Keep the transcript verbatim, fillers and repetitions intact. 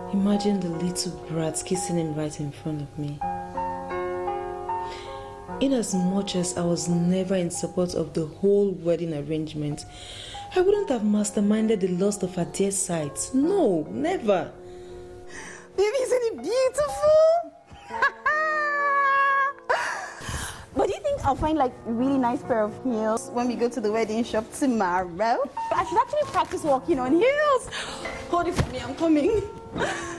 Imagine the little brats kissing him right in front of me. In as much as I was never in support of the whole wedding arrangement, I wouldn't have masterminded the loss of her dear sight. No, never. Baby, isn't it beautiful? But do you think I'll find like a really nice pair of heels when we go to the wedding shop tomorrow? I should actually practice walking on heels. Hold it for me, I'm coming.